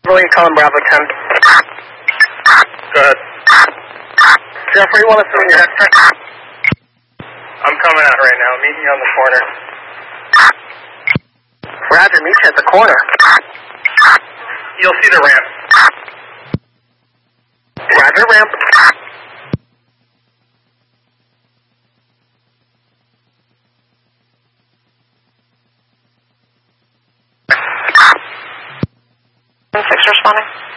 William calling Bravo 10. Go ahead. Jeff, where do you want us to meet? I'm coming out right now. Meet me on the corner. Roger, meet you at the corner. You'll see the ramp. Roger, ramp. Six responding.